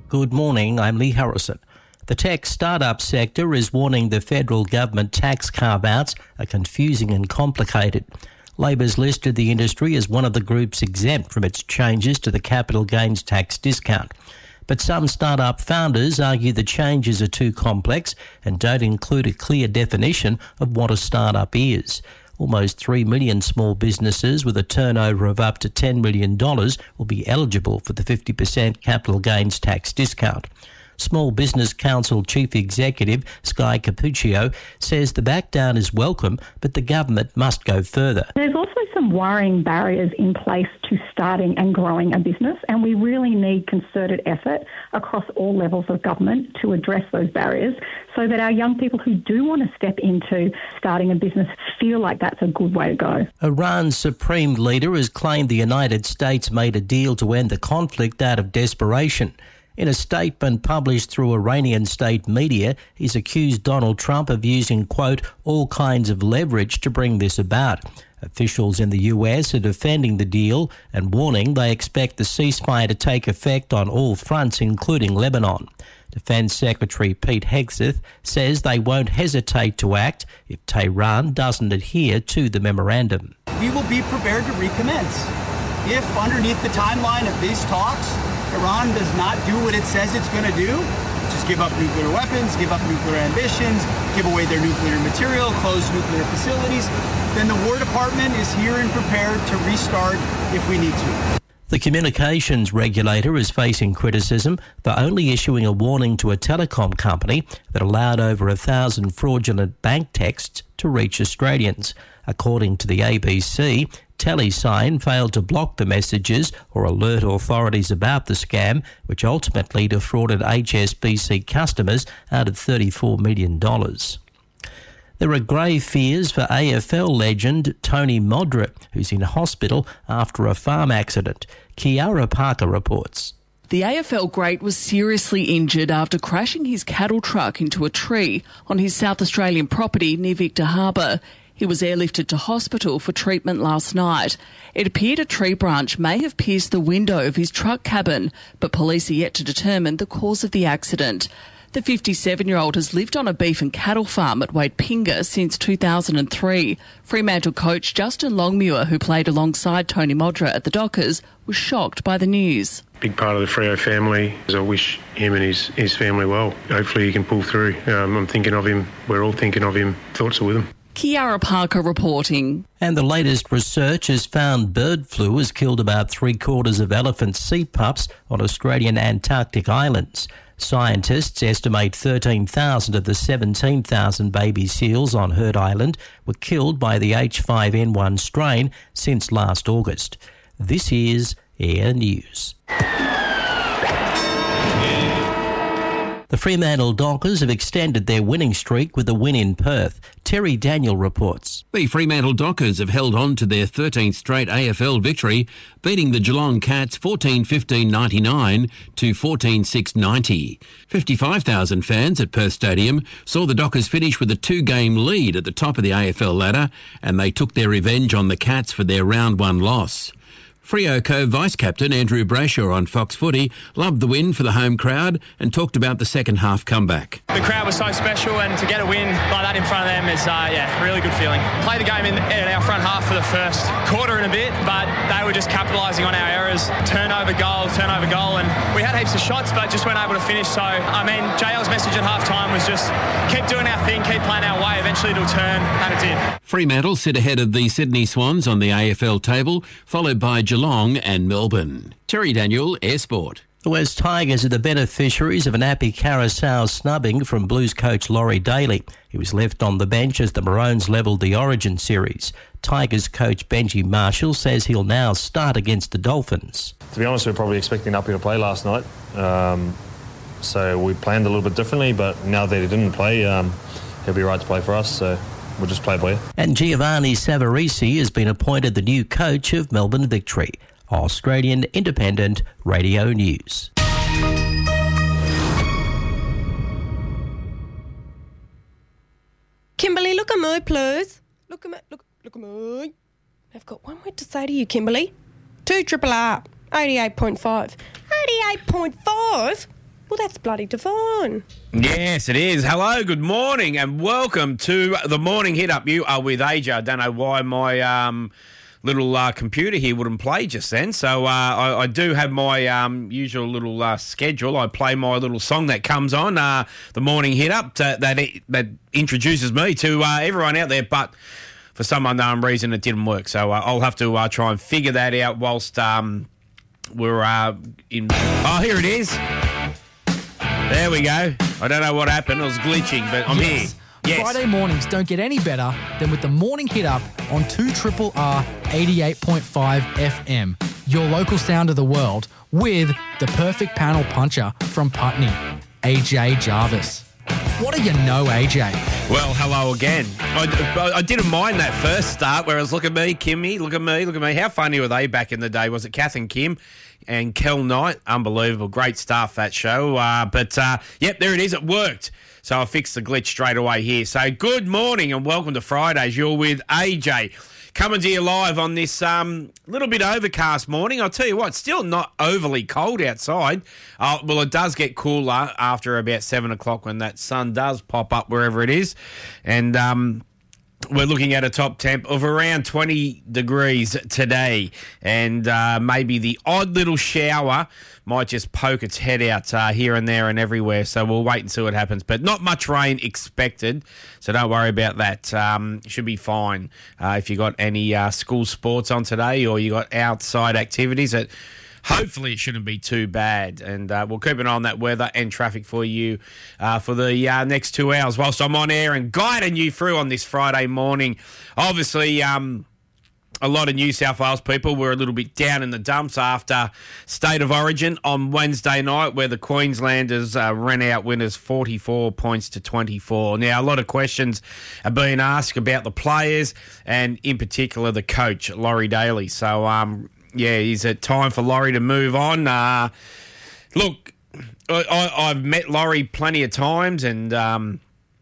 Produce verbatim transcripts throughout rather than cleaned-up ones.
Good morning, I'm Lee Harrison. The tech startup sector is warning the federal government tax carve-outs are confusing and complicated. Labor's listed the industry as one of the groups exempt from its changes to the capital gains tax discount. But some startup founders argue the changes are too complex and don't include a clear definition of what a startup is. Almost three million small businesses with a turnover of up to ten million dollars will be eligible for the fifty percent capital gains tax discount. Small Business Council Chief Executive Sky Capuccio says the backdown is welcome, but the government must go further. There's also some worrying barriers in place to starting and growing a business, and we really need concerted effort across all levels of government to address those barriers so that our young people who do want to step into starting a business feel like that's a good way to go. Iran's supreme leader has claimed the United States made a deal to end the conflict out of desperation. In a statement published through Iranian state media, he's accused Donald Trump of using, quote, all kinds of leverage to bring this about. Officials in the U S are defending the deal and warning they expect the ceasefire to take effect on all fronts, including Lebanon. Defence Secretary Pete Hegseth says they won't hesitate to act if Tehran doesn't adhere to the memorandum. We will be prepared to recommence if, underneath the timeline of these talks, Iran does not do what it says it's going to do, just give up nuclear weapons, give up nuclear ambitions, give away their nuclear material, close nuclear facilities, then the War Department is here and prepared to restart if we need to. The communications regulator is facing criticism for only issuing a warning to a telecom company that allowed over a thousand fraudulent bank texts to reach Australians. According to the A B C, Telesign failed to block the messages or alert authorities about the scam, which ultimately defrauded H S B C customers out of thirty-four million dollars. There are grave fears for A F L legend Tony Modra, who's in hospital after a farm accident. Kiara Parker reports. The A F L great was seriously injured after crashing his cattle truck into a tree on his South Australian property near Victor Harbour. He was airlifted to hospital for treatment last night. It appeared a tree branch may have pierced the window of his truck cabin, but police are yet to determine the cause of the accident. The fifty-seven-year-old has lived on a beef and cattle farm at Waitpinga since two thousand three. Fremantle coach Justin Longmuir, who played alongside Tony Modra at the Dockers, was shocked by the news. Big part of the Freo family. I wish him and his, his family well. Hopefully he can pull through. Um, I'm thinking of him. We're all thinking of him. Thoughts are with him. Kiara Parker reporting. And the latest research has found bird flu has killed about three-quarters of elephant sea pups on Australian Antarctic islands. Scientists estimate thirteen thousand of the seventeen thousand baby seals on Heard Island were killed by the H five N one strain since last August. This is Air News. The Fremantle Dockers have extended their winning streak with a win in Perth. Terry Daniel reports. The Fremantle Dockers have held on to their thirteenth straight A F L victory, beating the Geelong Cats fourteen fifteen ninety-nine to fourteen six ninety. fifty-five thousand fans at Perth Stadium saw the Dockers finish with a two-game lead at the top of the A F L ladder, and they took their revenge on the Cats for their round one loss. Freo co-vice-captain Andrew Brayshaw on Fox Footy loved the win for the home crowd and talked about the second half comeback. The crowd was so special, and to get a win like that in front of them is, uh, yeah, really good feeling. Played the game in, in our front half for the first quarter and a bit, but they were just capitalising on our errors. Turnover goal, turnover goal, and we had heaps of shots, but just weren't able to finish. So, I mean, J L's message at half-time was just keep doing our thing, keep playing our way, eventually it'll turn, and it did. Fremantle sit ahead of the Sydney Swans on the A F L table, followed by Geelong and Melbourne. Terry Daniel, Air Sport. The West Tigers are the beneficiaries of an Appy Carousel snubbing from Blues coach Laurie Daly. He was left on the bench as the Maroons levelled the Origin series. Tigers coach Benji Marshall says he'll now start against the Dolphins. To be honest, we were probably expecting Appy to play last night. Um, so we planned a little bit differently, but now that he didn't play, um, he'll be right to play for us. So we'll just play by ear. And Giovanni Savarese has been appointed the new coach of Melbourne Victory. Australian Independent Radio News. Kimberly, look at me, please. Look at me, look, look at me. I've got one word to say to you, Kimberly. Two triple R, eighty-eight point five. eighty-eight point five? Well, that's bloody divine. Yes, it is. Hello, good morning, and welcome to the Morning Hit Up. You are with A J. I don't know why my um, little uh, computer here wouldn't play just then. So uh, I, I do have my um, usual little uh, schedule. I play my little song that comes on, uh, the Morning Hit Up, to, that that introduces me to uh, everyone out there, but for some unknown reason it didn't work. So uh, I'll have to uh, try and figure that out whilst um, we're uh, in... Oh, here it is. There we go. I don't know what happened. It was glitching, but I'm yes. here. Yes. Friday mornings don't get any better than with the Morning Hit Up on two R R R eighty-eight point five F M. Your local sound of the world with the perfect panel puncher from Putney, A J Jarvis. What do you know, A J? Well, hello again. I, I didn't mind that first start where it was, look at me, Kimmy, look at me, look at me. How funny were they back in the day? Was it Kath and Kim and Kel Knight? Unbelievable. Great stuff, that show. Uh, but, uh, yep, there it is. It worked. So I fixed the glitch straight away here. So good morning and welcome to Fridays. You're with A J. Coming to you live on this um, little bit overcast morning. I'll tell you what, still not overly cold outside. Uh, well, it does get cooler after about seven o'clock when that sun does pop up wherever it is. And um, we're looking at a top temp of around twenty degrees today. And uh, maybe the odd little shower might just poke its head out uh, here and there and everywhere. So we'll wait and see what happens. But not much rain expected, so don't worry about that. Um, should be fine. Uh, if you got any uh, school sports on today or you got outside activities, that hopefully it shouldn't be too bad. And uh, we'll keep an eye on that weather and traffic for you uh, for the uh, next two hours whilst I'm on air and guiding you through on this Friday morning. Obviously, um, a lot of New South Wales people were a little bit down in the dumps after State of Origin on Wednesday night, where the Queenslanders uh, ran out winners forty-four points to twenty-four. Now, a lot of questions are being asked about the players and, in particular, the coach, Laurie Daly. So, um, yeah, is it time for Laurie to move on? Uh, look, I, I, I've met Laurie plenty of times, and um,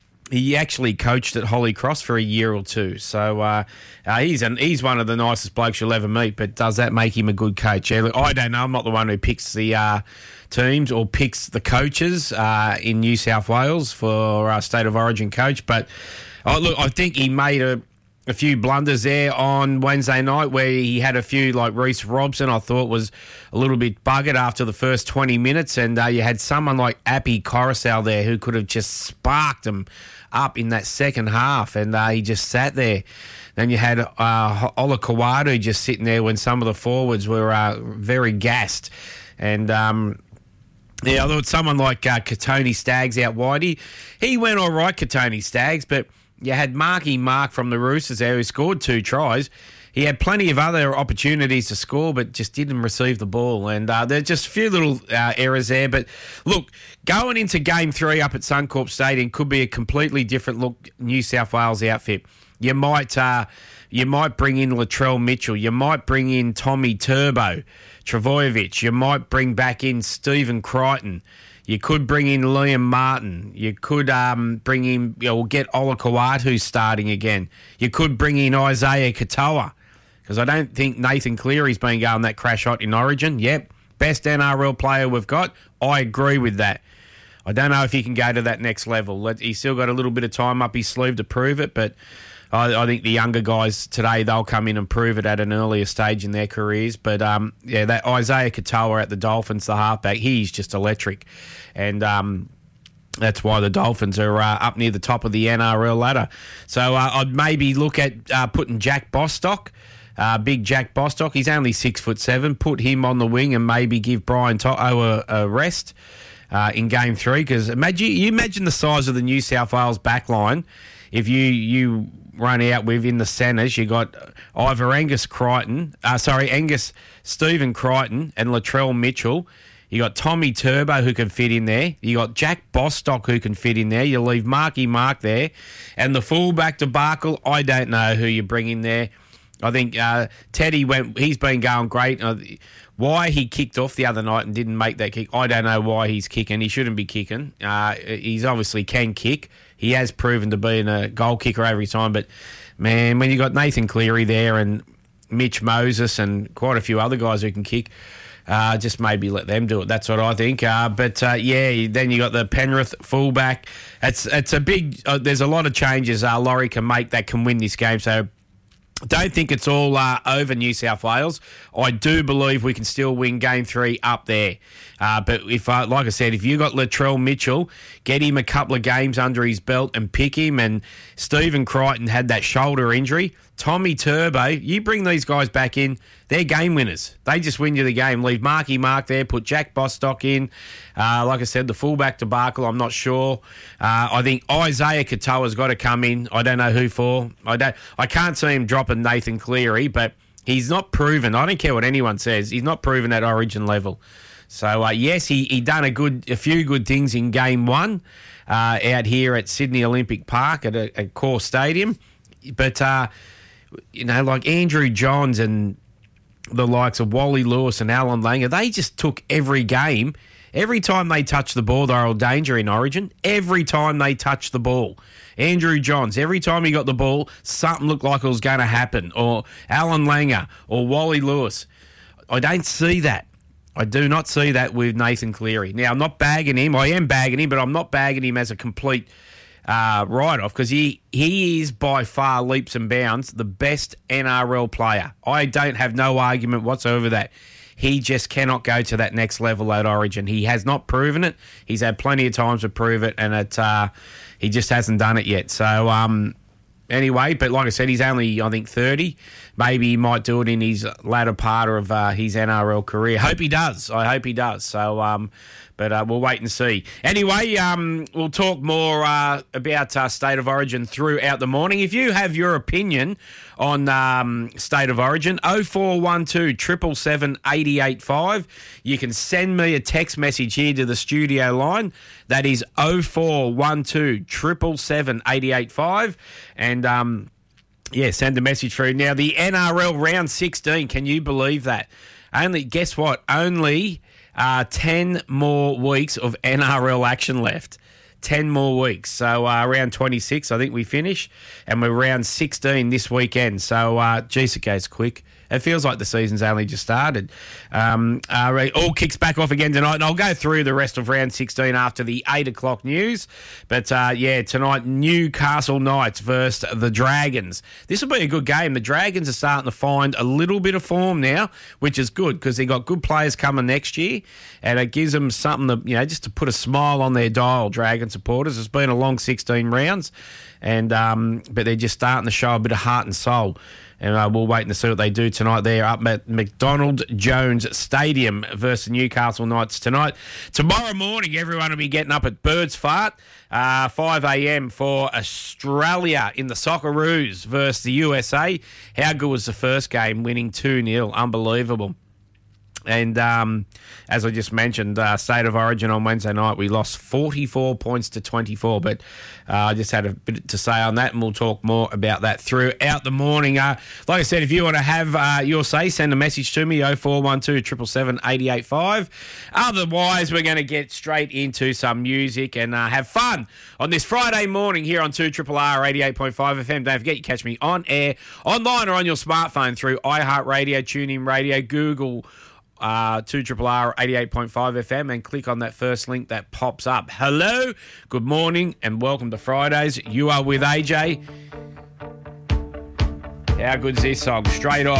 he actually coached at Holy Cross for a year or two. So uh, uh, he's an, he's one of the nicest blokes you'll ever meet, but does that make him a good coach? Yeah, look, I don't know. I'm not the one who picks the uh, teams or picks the coaches uh, in New South Wales for our State of Origin coach. But oh, look, I think he made a, a few blunders there on Wednesday night where he had a few, like Reece Robson, I thought was a little bit buggered after the first twenty minutes. And uh, you had someone like Appy Coruscant there who could have just sparked him up in that second half, and uh, he just sat there. Then you had uh, Ola Kawadu just sitting there when some of the forwards were uh, very gassed. And, um, yeah, I thought someone like uh, Katoni Staggs out wide, he, he went all right, Katoni Staggs, but you had Marky Mark from the Roosters there who scored two tries. He had plenty of other opportunities to score, but just didn't receive the ball. And uh, there's just a few little uh, errors there. But look, going into game three up at Suncorp Stadium could be a completely different look New South Wales outfit. You might uh, you might bring in Latrell Mitchell. You might bring in Tommy Turbo Travojevic. You might bring back in Stephen Crichton. You could bring in Liam Martin. You could um, bring in, you know, get Ola Kawatu starting again. You could bring in Isaiah Katoa, because I don't think Nathan Cleary's been going that crash hot in Origin. Yep, best N R L player we've got. I agree with that. I don't know if he can go to that next level. He's still got a little bit of time up his sleeve to prove it, but I, I think the younger guys today, they'll come in and prove it at an earlier stage in their careers. But, um, yeah, that Isaiah Katoa at the Dolphins, the halfback, he's just electric. And um, that's why the Dolphins are uh, up near the top of the N R L ladder. So uh, I'd maybe look at uh, putting Jack Bostock, uh, big Jack Bostock. He's only six foot seven. Put him on the wing and maybe give Brian Toto a, a rest uh, in game three. Because imagine, you imagine the size of the New South Wales back line if you you... run out with in the centres. You got either Angus Crichton, uh, sorry, Angus Stephen Crichton and Latrell Mitchell. You got Tommy Turbo who can fit in there. You got Jack Bostock who can fit in there. You leave Marky Mark there, and the fullback debacle. I don't know who you bring in there. I think uh, Teddy went. He's been going great. Uh, why he kicked off the other night and didn't make that kick, I don't know why he's kicking. He shouldn't be kicking. Uh, he's obviously can kick. He has proven to be a goal kicker every time. But, man, when you got Nathan Cleary there and Mitch Moses and quite a few other guys who can kick, Uh, just maybe let them do it. That's what I think. Uh, but, uh, yeah, then you got the Penrith fullback. It's it's a big uh, – there's a lot of changes uh, Laurie can make that can win this game. So don't think it's all uh, over New South Wales. I do believe we can still win game three up there. Uh, but if, uh, like I said, if you got Latrell Mitchell, get him a couple of games under his belt and pick him. And Stephen Crichton had that shoulder injury. Tommy Turbo, you bring these guys back in, they're game winners. They just win you the game. Leave Marky Mark there, put Jack Bostock in. Uh, like I said, the fullback debacle, I'm not sure. Uh, I think Isaiah Katoa's got to come in. I don't know who for. I don't. I can't see him dropping Nathan Cleary, but he's not proven. I don't care what anyone says. He's not proven at Origin level. So, uh, yes, he, he done a good, a few good things in game one uh, out here at Sydney Olympic Park at a, a core stadium. But, uh, you know, like Andrew Johns and the likes of Wally Lewis and Alan Langer, they just took every game. Every time they touched the ball, they were all danger in Origin. Every time they touched the ball. Andrew Johns, every time he got the ball, something looked like it was going to happen. Or Alan Langer or Wally Lewis. I don't see that. I do not see that with Nathan Cleary. Now, I'm not bagging him. I am bagging him, but I'm not bagging him as a complete uh, write-off because he, he is by far, leaps and bounds, the best N R L player. I don't have no argument whatsoever that he just cannot go to that next level at Origin. He has not proven it. He's had plenty of times to prove it, and it uh, he just hasn't done it yet. So, um, anyway, but like I said, he's only, I think, thirty. Maybe he might do it in his latter part of uh, his N R L career. Hope he does. I hope he does. So, um, but uh, we'll wait and see. Anyway, um, we'll talk more uh, about uh, State of Origin throughout the morning. If you have your opinion on um, State of Origin, oh four one two, seven seven seven, eight eight five. You can send me a text message here to the studio line. That is oh four one two, seven seven seven, eight eight five. And, um, yeah, send a message through. Now, the N R L round sixteen, can you believe that? Only, guess what? Only uh, ten more weeks of N R L action left. ten more weeks. So uh, round twenty-six, I think we finish. And we're round sixteen this weekend. So, uh, geez, it goes quick. It feels like the season's only just started. Um, uh, all kicks back off again tonight, and I'll go through the rest of round sixteen after the eight o'clock news. But, uh, yeah, tonight, Newcastle Knights versus the Dragons. This will be a good game. The Dragons are starting to find a little bit of form now, which is good because they've got good players coming next year, and it gives them something to, you know, just to put a smile on their dial, Dragon supporters. It's been a long sixteen rounds, and um, but they're just starting to show a bit of heart and soul. And uh, we'll wait and see what they do tonight there up at McDonald Jones Stadium versus Newcastle Knights tonight. Tomorrow morning, everyone will be getting up at Birds Fart, uh, five a.m. for Australia in the Socceroos versus the U S A. How good was the first game, winning two nil? Unbelievable. And um, as I just mentioned, uh, State of Origin on Wednesday night, we lost forty-four points to twenty-four. But uh, I just had a bit to say on that, and we'll talk more about that throughout the morning. Uh, like I said, if you want to have uh, your say, send a message to me, oh four one two, seven seven seven, eight eight five. Otherwise, we're going to get straight into some music and uh, have fun on this Friday morning here on two R R R eighty-eight point five F M. Don't forget, you catch me on air, online or on your smartphone through iHeartRadio, TuneIn Radio, Google, Uh, two R R R eighty-eight point five F M, and click on that first link that pops up. Hello, good morning, and welcome to Fridays. You are with A J. How good's this song? Straight off.